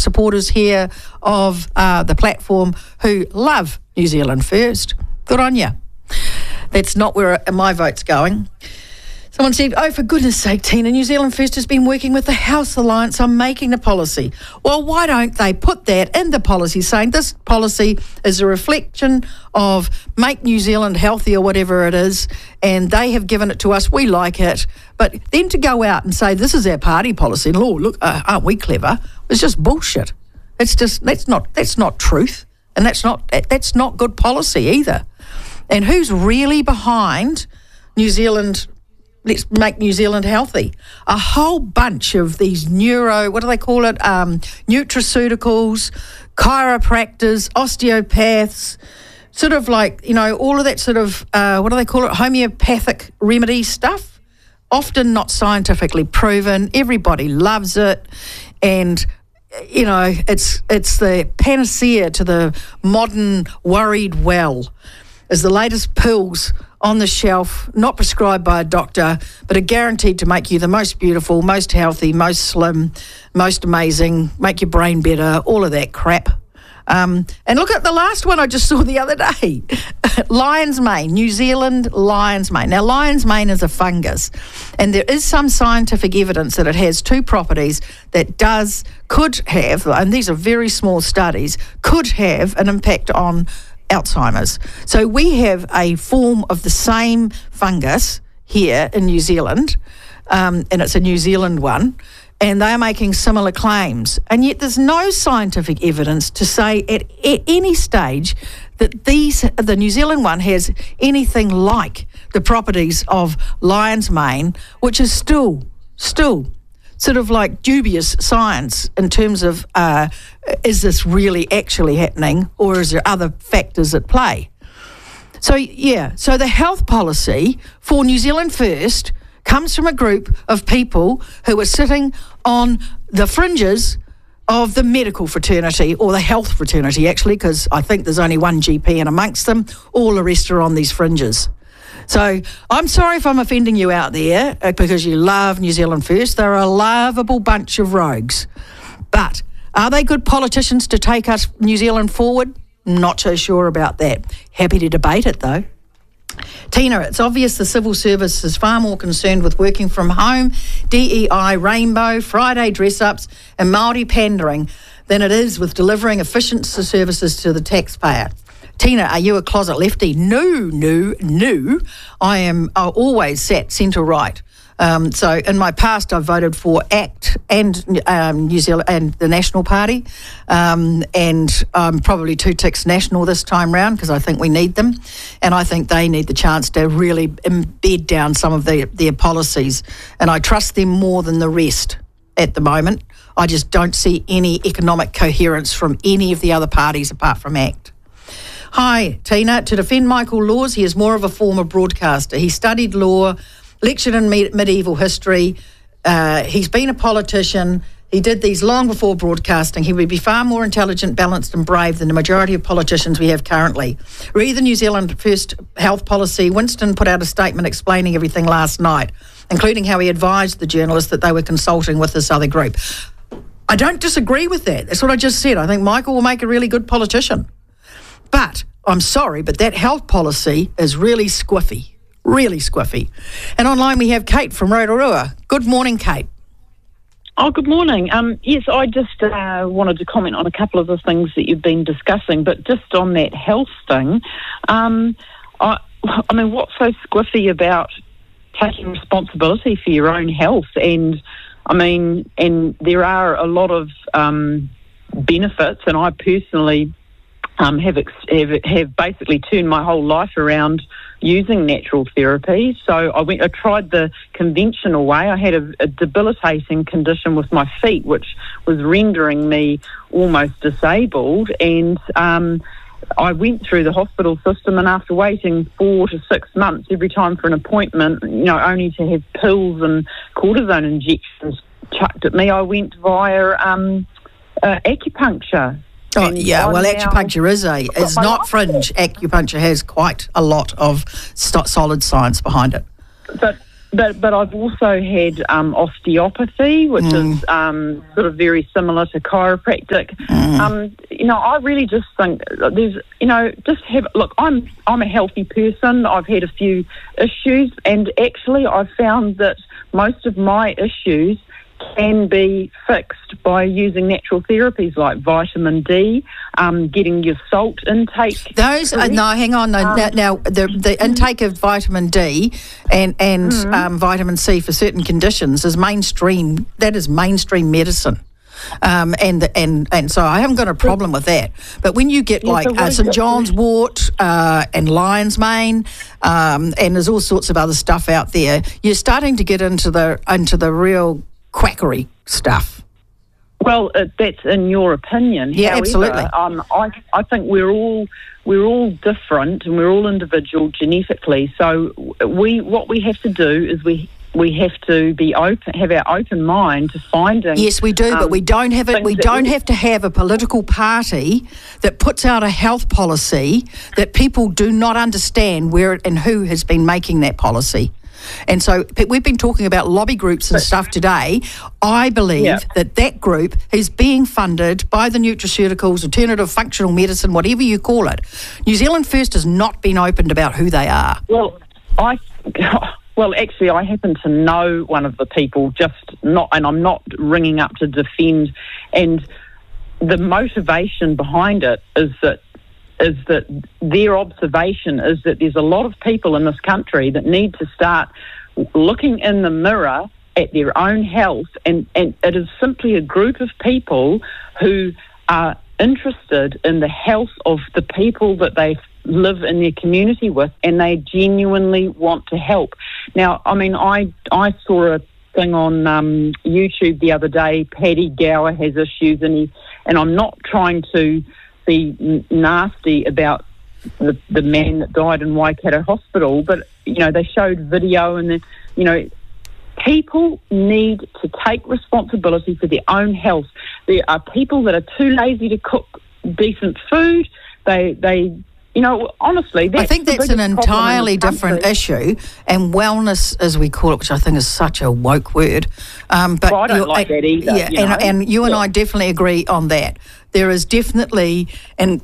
supporters here of the platform who love New Zealand First. Good on you. That's not where my vote's going. Someone said, oh, for goodness sake, Tina, New Zealand First has been working with the House Alliance on making the policy. Well, why don't they put that in the policy, saying this policy is a reflection of make New Zealand healthy or whatever it is, and they have given it to us, we like it. But then to go out and say this is our party policy, and look, aren't we clever? It's just bullshit. It's just, that's not truth, and that's not good policy either. And who's really behind New Zealand? Let's make New Zealand healthy. A whole bunch of these nutraceuticals, chiropractors, osteopaths, sort of like, all of that sort of, homeopathic remedy stuff. Often not scientifically proven. Everybody loves it. And, it's the panacea to the modern worried well. Is the latest pills on the shelf, not prescribed by a doctor, but are guaranteed to make you the most beautiful, most healthy, most slim, most amazing, make your brain better, all of that crap. And look at the last one I just saw the other day. Lion's mane, New Zealand lion's mane. Now, lion's mane is a fungus, and there is some scientific evidence that it has two properties that could have, and these are very small studies, could have an impact on Alzheimer's. So we have a form of the same fungus here in New Zealand, and it's a New Zealand one, and they are making similar claims. And yet there's no scientific evidence to say at any stage that the New Zealand one has anything like the properties of lion's mane, which is still sort of like dubious science in terms of is this really actually happening, or is there other factors at play? So the health policy for New Zealand First comes from a group of people who are sitting on the fringes of the medical fraternity, or the health fraternity actually, because I think there's only one GP in amongst them. All the rest are on these fringes. So I'm sorry if I'm offending you out there because you love New Zealand First. They're a lovable bunch of rogues. But are they good politicians to take us New Zealand forward? Not so sure about that. Happy to debate it though. Tina, it's obvious the civil service is far more concerned with working from home, DEI, rainbow, Friday dress-ups and Māori pandering than it is with delivering efficient services to the taxpayer. Tina, are you a closet lefty? No. I am always sat centre-right. So in my past, I've voted for ACT and New Zealand and the National Party, and I'm probably two ticks national this time round because I think we need them, and I think they need the chance to really embed down some of their policies, and I trust them more than the rest at the moment. I just don't see any economic coherence from any of the other parties apart from ACT. Hi, Tina. To defend Michael Laws, he is more of a former broadcaster. He studied law, lectured in medieval history. He's been a politician. He did these long before broadcasting. He would be far more intelligent, balanced and brave than the majority of politicians we have currently. Read the New Zealand First health policy. Winston put out a statement explaining everything last night, including how he advised the journalists that they were consulting with this other group. I don't disagree with that. That's what I just said. I think Michael will make a really good politician. But I'm sorry, but that health policy is really squiffy. And online we have Kate from Rotorua. Good morning, Kate. Oh, good morning. Yes, I just wanted to comment on a couple of the things that you've been discussing, but just on that health thing, I mean, what's so squiffy about taking responsibility for your own health? And there are a lot of benefits, and I personally have basically turned my whole life around using natural therapy. So I tried the conventional way. I had a debilitating condition with my feet, which was rendering me almost disabled. And I went through the hospital system, and after waiting 4 to 6 months every time for an appointment, only to have pills and cortisone injections chucked at me, I went via acupuncture. Oh, yeah, well, acupuncture is not fringe. Acupuncture has quite a lot of solid science behind it. But But I've also had osteopathy, which is sort of very similar to chiropractic. I really just think there's, I'm a healthy person. I've had a few issues, and actually I've found that most of my issues can be fixed by using natural therapies like vitamin D, getting your salt intake. Those hang on. Now the intake of vitamin D and vitamin C for certain conditions is mainstream. That is mainstream medicine. And so I haven't got a problem with that. But when you get St John's wort and lion's mane, and there's all sorts of other stuff out there, you're starting to get into the real quackery stuff. Well, that's in your opinion. Yeah, However, absolutely. I think we're all different and we're all individual genetically. So what we have to do is we have to be open, have our open mind to finding. Yes, we do, but we don't have it. We don't have to have a political party that puts out a health policy that people do not understand where and who has been making that policy. And so we've been talking about lobby groups and stuff today. I believe that group is being funded by the nutraceuticals, alternative functional medicine, whatever you call it. New Zealand First has not been opened about who they are. Well, actually, I happen to know one of the people, and I'm not ringing up to defend. And the motivation behind it is that their observation is that there's a lot of people in this country that need to start looking in the mirror at their own health, and it is simply a group of people who are interested in the health of the people that they live in their community with, and they genuinely want to help. Now, I mean, I saw a thing on YouTube the other day. Paddy Gower has issues, and I'm not trying to be nasty about the man that died in Waikato Hospital, but they showed video, and people need to take responsibility for their own health. There are people that are too lazy to cook decent food. They honestly, I think that's an entirely different issue, and wellness, as we call it, which I think is such a woke word. But I don't like that either. Yeah, and you and I definitely agree on that. There is definitely, and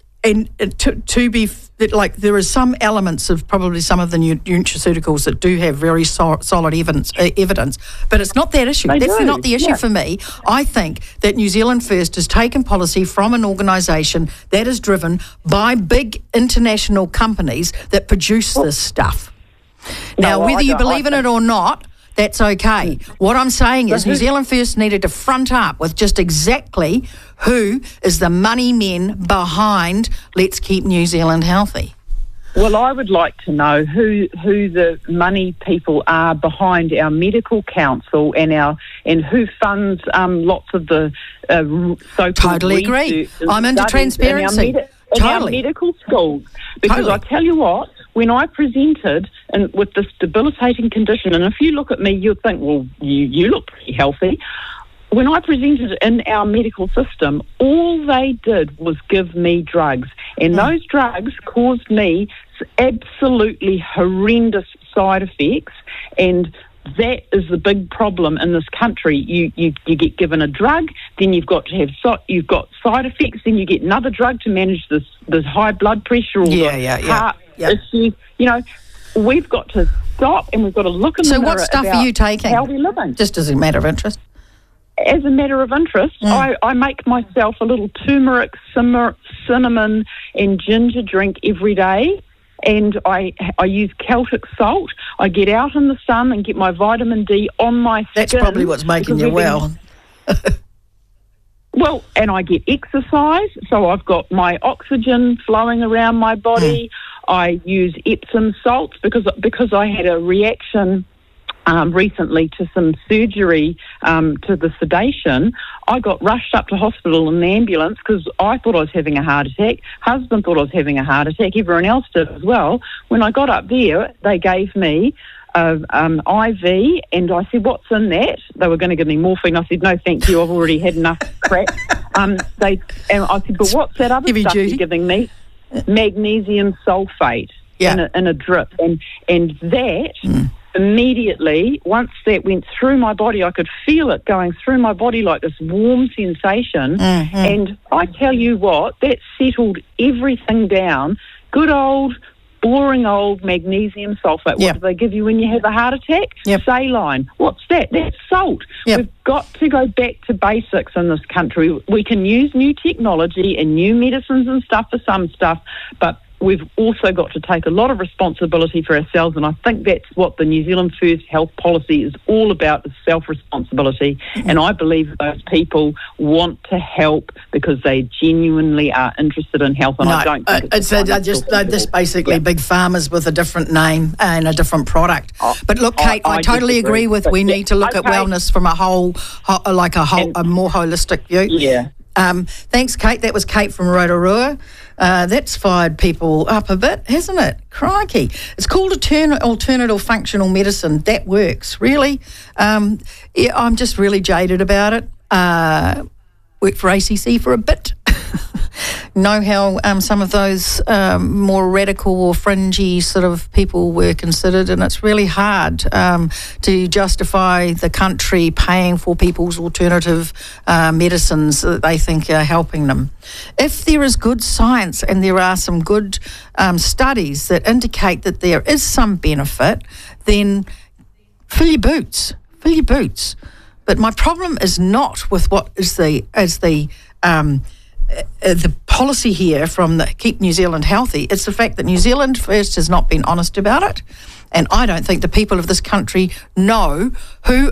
to be like, there is some elements of probably some of the nutraceuticals that do have very solid evidence, but it's not that issue. That's not the issue for me. I think that New Zealand First has taken policy from an organisation that is driven by big international companies that produce this stuff. Now, whether you believe in it or not, that's okay. What I'm saying is New Zealand First needed to front up with just exactly who is the money men behind Let's Keep New Zealand Healthy. Well, I would like to know who the money people are behind our medical council and who funds lots of the so-called Totally agree. I'm into transparency. In our medical schools. Because I tell you what, when I presented with this debilitating condition, and if you look at me, you'll think, well, you look pretty healthy. When I presented in our medical system, all they did was give me drugs. And those drugs caused me absolutely horrendous side effects. And that is the big problem in this country. You get given a drug, then you've got side effects, then you get another drug to manage this high blood pressure or heart issues. We've got to stop, and we've got to look in the mirror. So what stuff are you taking? How we're living. Just as a matter of interest. As a matter of interest, I make myself a little turmeric, cinnamon and ginger drink every day. And I use Celtic salt. I get out in the sun and get my vitamin D on my skin. That's probably what's making you well. Well, and I get exercise, so I've got my oxygen flowing around my body. I use Epsom salts because I had a reaction recently to some surgery to the sedation. I got rushed up to hospital in an ambulance because I thought I was having a heart attack. Husband thought I was having a heart attack. Everyone else did as well. When I got up there, they gave me IV, and I said, "What's in that?" They were going to give me morphine. I said, "No, thank you. I've already had enough crap." And I said, "But what's that other stuff you're giving me?" Magnesium sulfate in a drip, and that immediately, once that went through my body, I could feel it going through my body like this warm sensation. Mm-hmm. And I tell you what, that settled everything down. Good old, boring old magnesium sulfate. Yep. What do they give you when you have a heart attack? Yep. Saline. What's that? That's salt. Yep. We've got to go back to basics in this country. We can use new technology and new medicines and stuff for some stuff, but we've also got to take a lot of responsibility for ourselves, and I think that's what the New Zealand First health policy is all about, is self-responsibility. And I believe those people want to help because they genuinely are interested in health, and I don't think they're just basically big farmers with a different name and a different product. But look, Kate, I totally agree with we need to look at wellness from a more holistic view. Yeah. Thanks, Kate. That was Kate from Rotorua. That's fired people up a bit, hasn't it? Crikey. It's called alternative functional medicine. That works, really. Yeah, I'm just really jaded about it. Worked for ACC for a bit. Know how some of those more radical or fringy sort of people were considered, and it's really hard to justify the country paying for people's alternative medicines that they think are helping them. If there is good science and there are some good studies that indicate that there is some benefit, then fill your boots. But my problem is not with what is the policy here from the Keep New Zealand Healthy. It's the fact that New Zealand First has not been honest about it, and I don't think the people of this country know who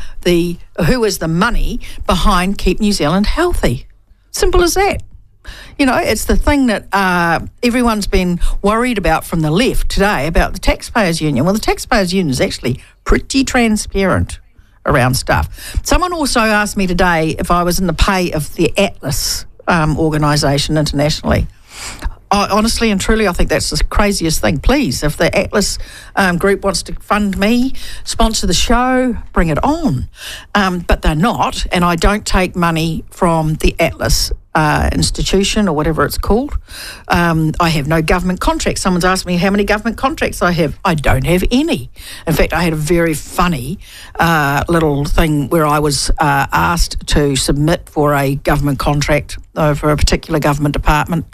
is the money behind Keep New Zealand Healthy. Simple as that. You know, it's the thing that everyone's been worried about from the left today about the Taxpayers Union. Well, the Taxpayers Union is actually pretty transparent around stuff. Someone also asked me today if I was in the pay of the Atlas organisation internationally. Honestly and truly, I think that's the craziest thing. Please, if the Atlas group wants to fund me, sponsor the show, bring it on. But they're not, and I don't take money from the Atlas institution or whatever it's called. I have no government contracts. Someone's asked me how many government contracts I have. I don't have any. In fact, I had a very funny little thing where I was asked to submit for a government contract for a particular government department,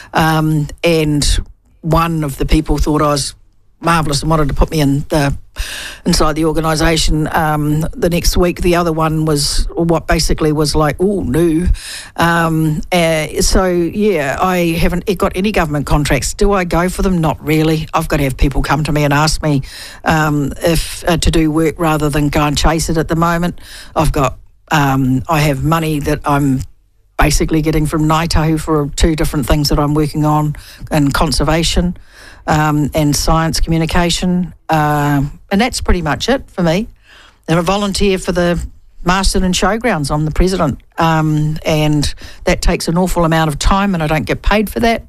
and one of the people thought I was marvellous and wanted to put me inside the organisation the next week. The other one was what basically was like, oh, no. So, yeah, I haven't got any government contracts. Do I go for them? Not really. I've got to have people come to me and ask me if to do work rather than go and chase it at the moment. I have money that I'm basically getting from Ngāi Tahu for two different things that I'm working on, and conservation and science communication, and that's pretty much it for me. I'm a volunteer for the Marston and Showgrounds. I'm the president, and that takes an awful amount of time, and I don't get paid for that.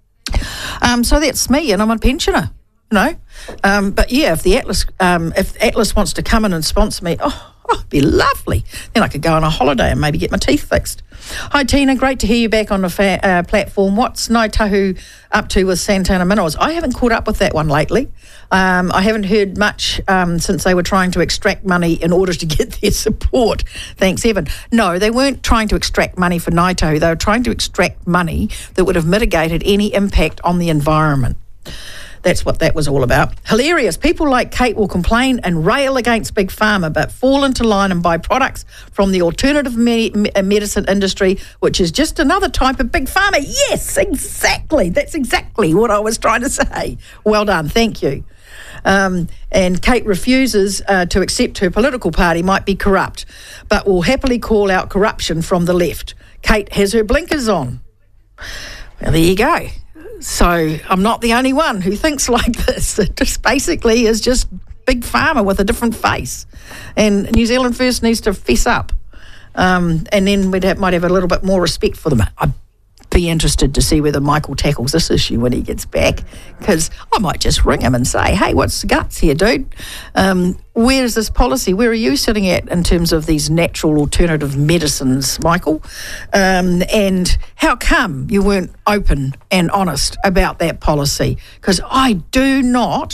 So that's me, and I'm a pensioner, you know. But yeah, if Atlas wants to come in and sponsor me, it'd be lovely. Then I could go on a holiday and maybe get my teeth fixed. Hi, Tina. Great to hear you back on the platform. What's Ngāi Tahu up to with Santana Minerals? I haven't caught up with that one lately. I haven't heard much since they were trying to extract money in order to get their support. Thanks, Evan. No, they weren't trying to extract money for Ngāi Tahu. They were trying to extract money that would have mitigated any impact on the environment. That's what that was all about. Hilarious. People like Kate will complain and rail against Big Pharma, but fall into line and buy products from the alternative medicine industry, which is just another type of Big Pharma. Yes, exactly. That's exactly what I was trying to say. Well done. Thank you. And Kate refuses to accept her political party might be corrupt, but will happily call out corruption from the left. Kate has her blinkers on. Well, there you go. So I'm not the only one who thinks like this. It just basically is just Big Pharma with a different face. And New Zealand First needs to fess up. And then we might have a little bit more respect for them. be interested to see whether Michael tackles this issue when he gets back, because I might just ring him and say, hey, what's the guts here, dude? Where is this policy? Where are you sitting at in terms of these natural alternative medicines, Michael? And how come you weren't open and honest about that policy? Because I do not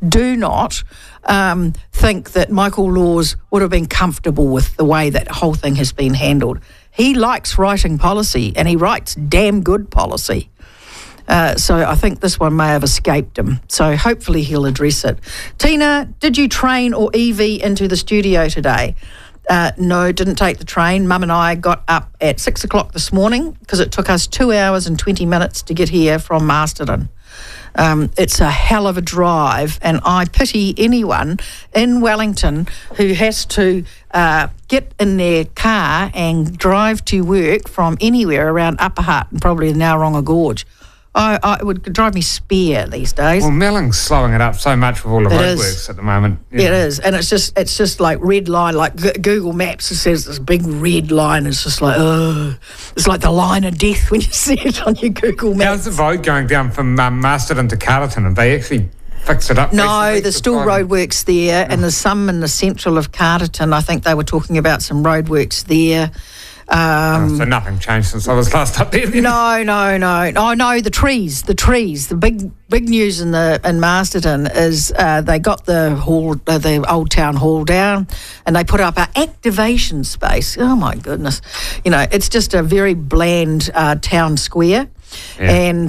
think that Michael Laws would have been comfortable with the way that whole thing has been handled. He likes writing policy, and he writes damn good policy. So I think this one may have escaped him. So hopefully he'll address it. Tina, did you train or EV into the studio today? No, didn't take the train. Mum and I got up at 6 o'clock this morning because it took us 2 hours and 20 minutes to get here from Masterton. It's a hell of a drive, and I pity anyone in Wellington who has to get in their car and drive to work from anywhere around Upper Hutt and probably the Nauranga Gorge. It would drive me spare these days. Well, Melling's slowing it up so much with all the roadworks at the moment. It is, and it's just like red line, like Google Maps. It says this big red line. It's just like, it's like the line of death when you see it on your Google Maps. How's the road going down from Masterton to Carterton? Have they actually fixed it up? No, there's still roadworks there, and there's some in the central of Carterton. I think they were talking about some roadworks there. So nothing changed since I was last up there. No. Oh no, the trees. The big news in Masterton is they got the old town hall down, and they put up an activation space. Oh my goodness, it's just a very bland town square, and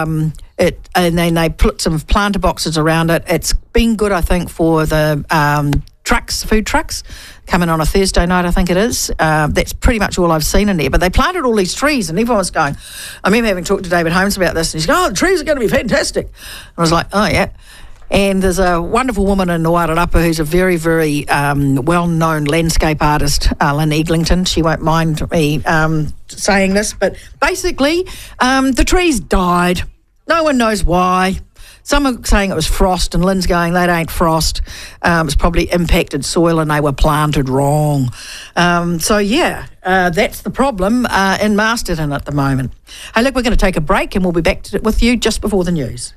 then they put some planter boxes around it. It's been good, I think, for the food trucks coming on a Thursday night, I think it is. That's pretty much all I've seen in there. But they planted all these trees, and everyone was going, I remember having talked to David Holmes about this, and he's going, the trees are going to be fantastic. And I was like, oh, yeah. And there's a wonderful woman in Wairarapa who's a very, very well-known landscape artist, Lynn Eglinton. She won't mind me saying this, but basically the trees died. No one knows why. Some are saying it was frost, and Lynn's going, that ain't frost. It's probably impacted soil, and they were planted wrong. That's the problem in Masterton at the moment. Hey, look, we're going to take a break, and we'll be back with you just before the news.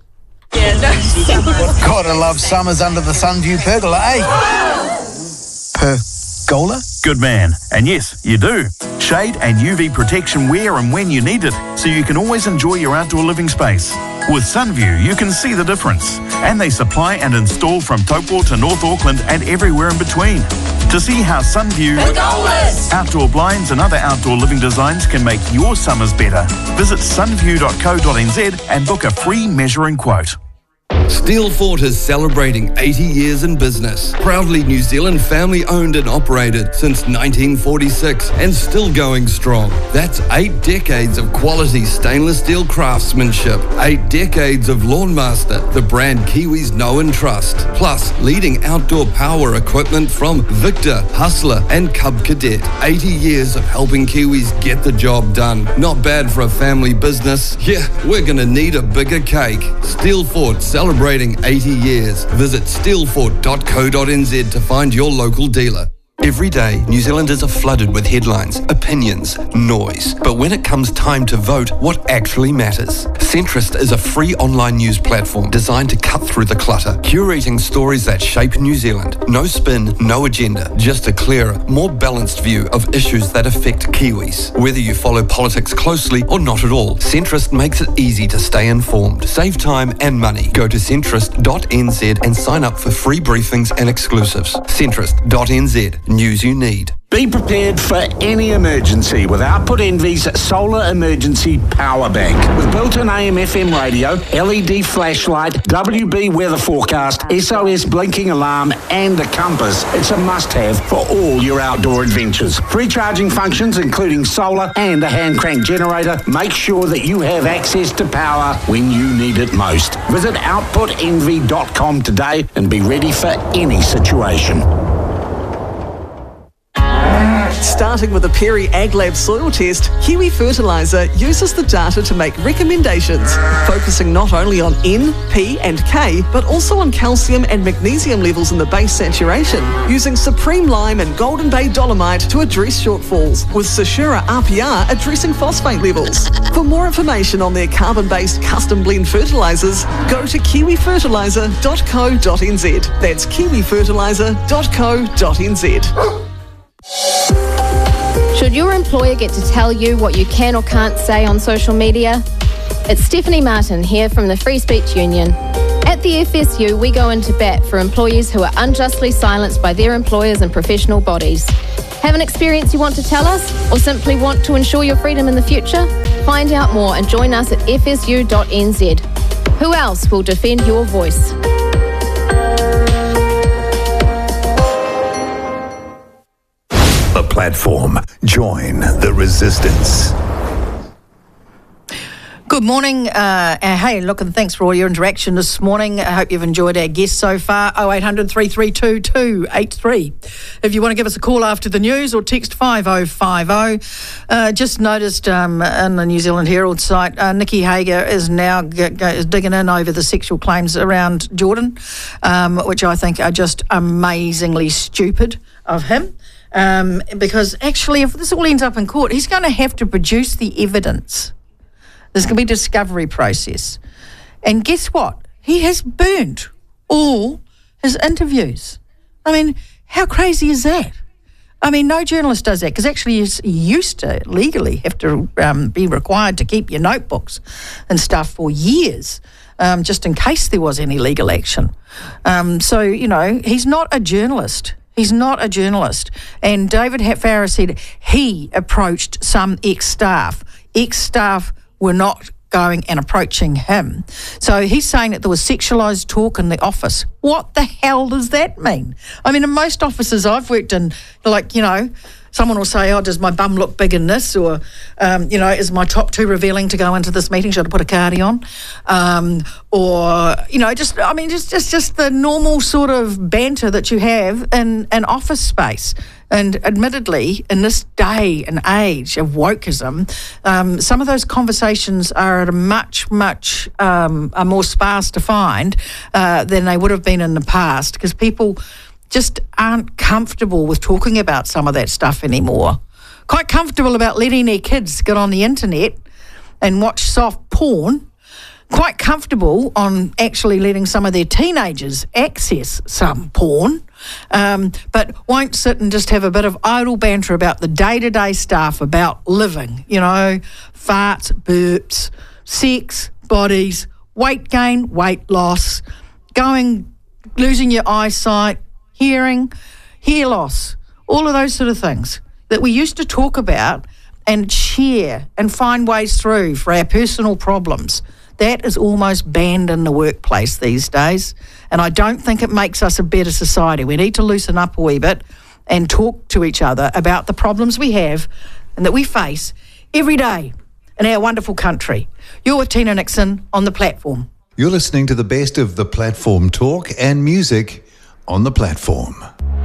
Gotta love summers under the Sunview pergola, eh? Pergola? Good man. And yes, you do. Shade and UV protection where and when you need it, so you can always enjoy your outdoor living space. With Sunview, you can see the difference. And they supply and install from Taupo to North Auckland and everywhere in between. To see how Sunview, outdoor blinds and other outdoor living designs can make your summers better, visit sunview.co.nz and book a free measuring quote. Steelfort is celebrating 80 years in business. Proudly New Zealand family owned and operated since 1946 and still going strong. That's 8 decades of quality stainless steel craftsmanship. 8 decades of Lawnmaster, the brand Kiwis know and trust. Plus, leading outdoor power equipment from Victor, Hustler and Cub Cadet. 80 years of helping Kiwis get the job done. Not bad for a family business. Yeah, we're gonna need a bigger cake. Steelfort celebrating 80 years. Visit steelfort.co.nz to find your local dealer. Every day, New Zealanders are flooded with headlines, opinions, noise. But when it comes time to vote, what actually matters? Centrist is a free online news platform designed to cut through the clutter, curating stories that shape New Zealand. No spin, no agenda, just a clearer, more balanced view of issues that affect Kiwis. Whether you follow politics closely or not at all, Centrist makes it easy to stay informed. Save time and money. Go to centrist.nz and sign up for free briefings and exclusives. Centrist.nz. News you need. Be prepared for any emergency with Output Envy's Solar Emergency Power Bank. With built-in AM/FM radio, LED flashlight, WB weather forecast, SOS blinking alarm and a compass, it's a must-have for all your outdoor adventures. Free charging functions including solar and a hand crank generator. Make sure that you have access to power when you need it most. Visit outputenvy.com today and be ready for any situation. Starting with a Perry AgLab soil test, Kiwi Fertiliser uses the data to make recommendations, focusing not only on N, P and K, but also on calcium and magnesium levels in the base saturation, using Supreme Lime and Golden Bay Dolomite to address shortfalls, with Sashura RPR addressing phosphate levels. For more information on their carbon-based custom blend fertilisers, go to kiwifertiliser.co.nz. That's kiwifertiliser.co.nz. Should your employer get to tell you what you can or can't say on social media? It's Stephanie Martin here from the Free Speech Union. At the FSU, we go into bat for employees who are unjustly silenced by their employers and professional bodies. Have an experience you want to tell us, or simply want to ensure your freedom in the future? Find out more and join us at fsu.nz. Who else will defend your voice? The platform. Join the resistance. Good morning. Hey, look, and thanks for all your interaction this morning. I hope you've enjoyed our guests so far. 0800 332 283. If you want to give us a call after the news, or text 5050. Just noticed in the New Zealand Herald site, Nikki Hager is now is digging in over the sexual claims around Jordan, which I think are just amazingly stupid of him. Because actually, if this all ends up in court, he's going to have to produce the evidence. There's going to be a discovery process. And guess what? He has burnt all his interviews. I mean, how crazy is that? I mean, no journalist does that, because actually you used to legally have to be required to keep your notebooks and stuff for years, just in case there was any legal action. So, you know, he's not a journalist. He's not a journalist. And David Farrar said he approached some ex-staff. Ex-staff were not going and approaching him. So he's saying that there was sexualised talk in the office. What the hell does that mean? I mean, in most offices I've worked in, like, you know, someone will say, oh, does my bum look big in this? Or, you know, is my top too revealing to go into this meeting? Should I put a cardi on? Or, you know, just the normal sort of banter that you have in an office space. And admittedly, in this day and age of wokeism, some of those conversations are at a much are more sparse to find than they would have been in the past, because people just aren't comfortable with talking about some of that stuff anymore. Quite comfortable about letting their kids get on the internet and watch soft porn. Quite comfortable on actually letting some of their teenagers access some porn, but won't sit and just have a bit of idle banter about the day-to-day stuff about living, you know, farts, burps, sex, bodies, weight gain, weight loss, losing your eyesight, hearing, hair loss, all of those sort of things that we used to talk about and share and find ways through for our personal problems. That is almost banned in the workplace these days, and I don't think it makes us a better society. We need to loosen up a wee bit and talk to each other about the problems we have and that we face every day in our wonderful country. You're with Tina Nixon on The Platform. You're listening to the best of The Platform talk and music on The Platform.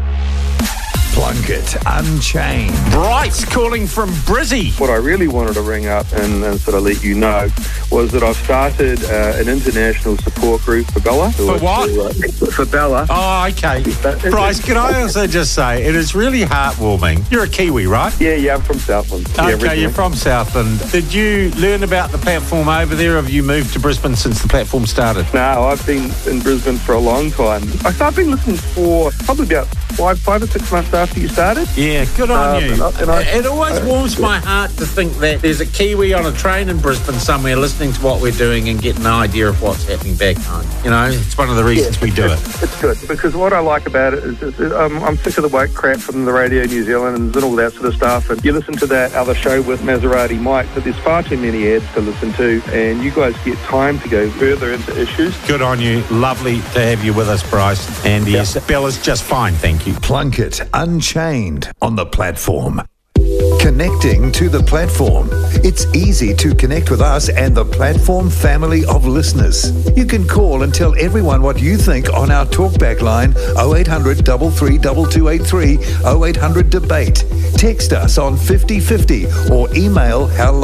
Plunkett Unchained. Bryce calling from Brizzy. What I really wanted to ring up and sort of let you know was that I've started an international support group for Bella. For what? For Bella. Oh, okay. Bryce, can I also just say, it is really heartwarming. You're a Kiwi, right? Yeah, I'm from Southland. Okay, you're from Southland. Did you learn about the platform over there, or have you moved to Brisbane since the platform started? No, I've been in Brisbane for a long time. I've been listening for probably about 5 or 6 months after you started. Yeah, good on you. It always warms my heart to think that there's a Kiwi on a train in Brisbane somewhere listening to what we're doing and getting an idea of what's happening back home. You know, it's one of the reasons we do it. It's good, because what I like about it is I'm sick of the woke crap from the Radio New Zealand and all that sort of stuff. And you listen to that other show with Maserati Mike, but there's far too many ads to listen to, and you guys get time to go further into issues. Good on you. Lovely to have you with us, Bryce. And yes, Bella's just fine, thank you. Plunkett Unchained on The Platform. Connecting to the platform. It's easy to connect with us and the platform family of listeners. You can call and tell everyone what you think on our talkback line 0800 332283 0800 debate. Text us on 5050 or email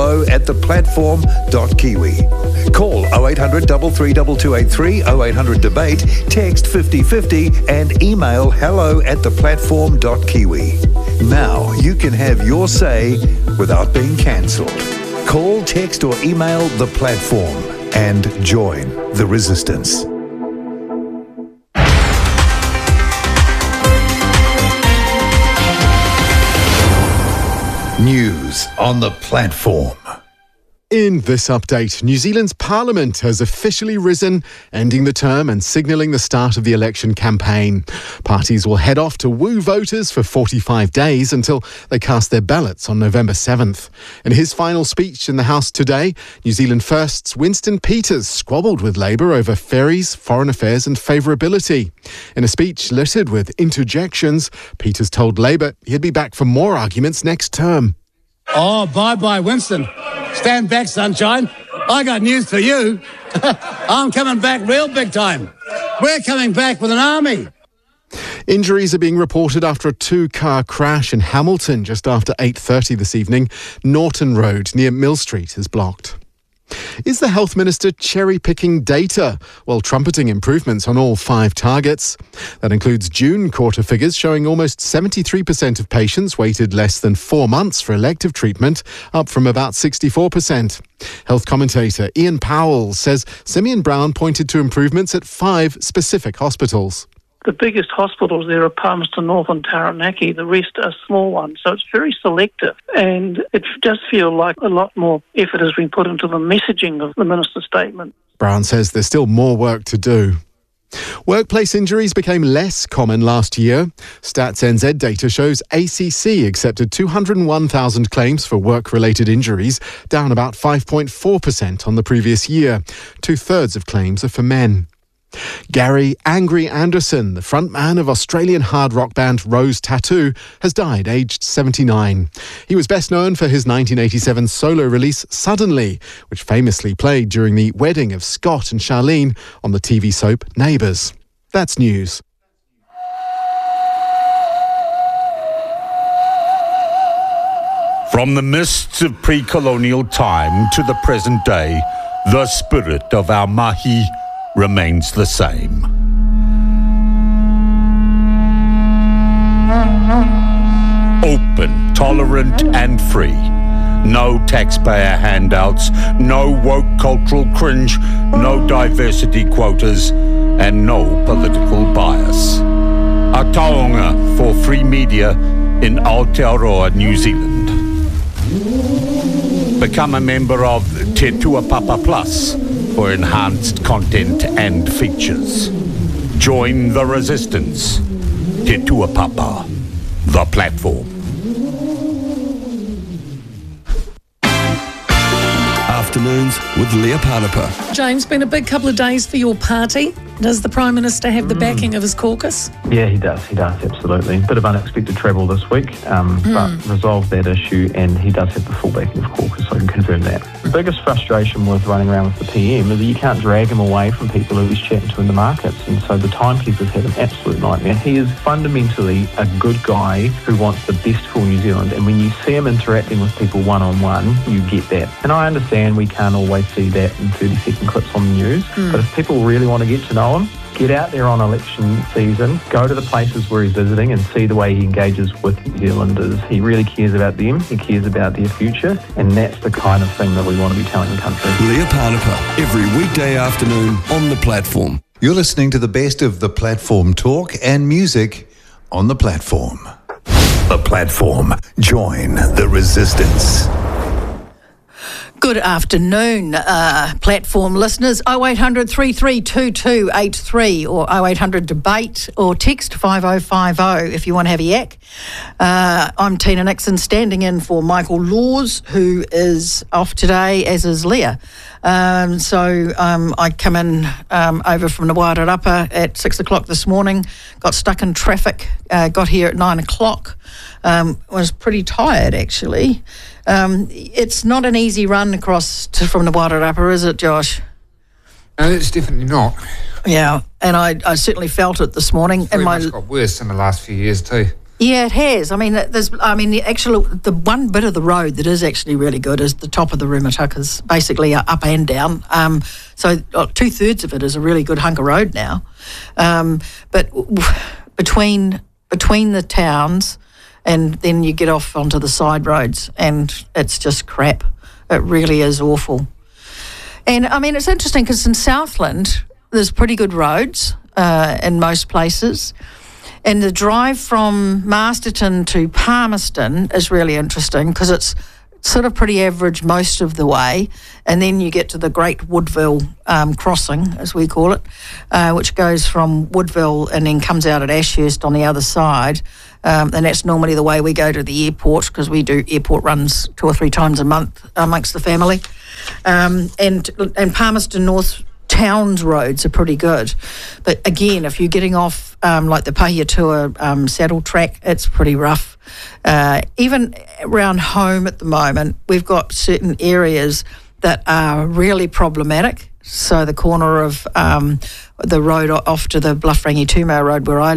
hello@theplatform.kiwi. Call 0800 332283 0800 debate, text 5050 and email hello@theplatform.kiwi. Now you can have your say without being cancelled. Call, text or email the platform and join the resistance. News on the platform. In this update, New Zealand's Parliament has officially risen, ending the term and signalling the start of the election campaign. Parties will head off to woo voters for 45 days until they cast their ballots on November 7th. In his final speech in the House today, New Zealand First's Winston Peters squabbled with Labour over ferries, foreign affairs and favourability. In a speech littered with interjections, Peters told Labour he'd be back for more arguments next term. Oh, bye-bye, Winston. Stand back, sunshine. I got news for you. I'm coming back real big time. We're coming back with an army. Injuries are being reported after a two-car crash in Hamilton just after 8:30 this evening. Norton Road near Mill Street is blocked. Is the Health Minister cherry-picking data while trumpeting improvements on all 5 targets? That includes June quarter figures showing almost 73% of patients waited less than 4 months for elective treatment, up from about 64%. Health commentator Ian Powell says Simeon Brown pointed to improvements at 5 specific hospitals. The biggest hospitals there are Palmerston North and Taranaki. The rest are small ones. So it's very selective. And it does feel like a lot more effort has been put into the messaging of the minister's statement. Brown says there's still more work to do. Workplace injuries became less common last year. Stats NZ data shows ACC accepted 201,000 claims for work-related injuries, down about 5.4% on the previous year. 2/3 of claims are for men. Gary Angry Anderson, the frontman of Australian hard rock band Rose Tattoo, has died aged 79. He was best known for his 1987 solo release Suddenly, which famously played during the wedding of Scott and Charlene on the TV soap Neighbours. That's news. From the mists of pre-colonial time to the present day, the spirit of our mahi remains the same. Open, tolerant and free. No taxpayer handouts, no woke cultural cringe, no diversity quotas, and no political bias. A taonga for free media in Aotearoa, New Zealand. Become a member of Te Tuapapa Plus for enhanced content and features. Join the resistance. Te Tuapapa, the platform. Afternoons with Leah Parapa. James, been a big couple of days for your party. Does the Prime Minister have the backing of his caucus? Yeah, he does, absolutely. Bit of unexpected travel this week, but resolved that issue, and he does have the full backing of caucus, so I can confirm that. The biggest frustration with running around with the PM is that you can't drag him away from people who he's chatting to in the markets, and so the timekeepers have an absolute nightmare. He is fundamentally a good guy who wants the best for New Zealand, and when you see him interacting with people one-on-one, you get that. And I understand we can't always see that in 30-second clips on the news, but if people really want to get to know him, get out there on election season, go to the places where he's visiting and see the way he engages with New Zealanders. He really cares about them, he cares about their future, and that's the kind of thing that we want to be telling the country. Leah Parapa, every weekday afternoon on the platform. You're listening to the best of the platform talk and music on the platform. The platform. Join the resistance. Good afternoon, platform listeners. 0800 332283 or 0800 debate or text 5050 if you want to have a yak. I'm Tina Nixon, standing in for Michael Laws, who is off today, as is Leah. So I come in over from the Wairarapa at 6 o'clock this morning, got stuck in traffic, got here at 9 o'clock, was pretty tired actually. It's not an easy run across from the Wairarapa, is it, Josh? No, it's definitely not. Yeah, and I certainly felt it this morning. It's very much got worse in the last few years too. Yeah, it has. The one bit of the road that is actually really good is the top of the Rumatukas, basically up and down. So 2/3 of it is a really good hunk of road now. But between the towns, and then you get off onto the side roads, and it's just crap. It really is awful. And it's interesting because in Southland, there's pretty good roads in most places. And the drive from Masterton to Palmerston is really interesting because it's sort of pretty average most of the way. And then you get to the Great Woodville crossing, as we call it, which goes from Woodville and then comes out at Ashurst on the other side. And that's normally the way we go to the airport, because we do airport runs 2 or 3 times a month amongst the family. And Palmerston North Towns roads are pretty good. But again, if you're getting off like the Pahiatua saddle track, it's pretty rough. Even around home at the moment, we've got certain areas that are really problematic. So the corner of the road off to the Bluff Rangi Tūmau Road where I